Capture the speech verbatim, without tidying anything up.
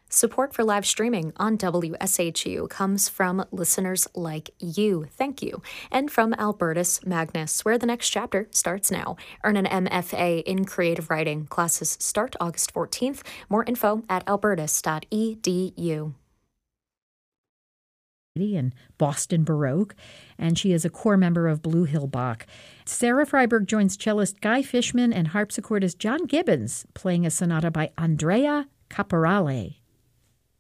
Support for live streaming on W S H U comes from listeners like you. Thank you. And from Albertus Magnus, where the next chapter starts now. Earn an M F A in creative writing. Classes start August fourteenth. More info at albertus dot e d u. And Boston Baroque, and she is a core member of Blue Hill Bach. Sarah Freiberg joins cellist Guy Fishman and harpsichordist John Gibbons, playing a sonata by Andrea Caporale.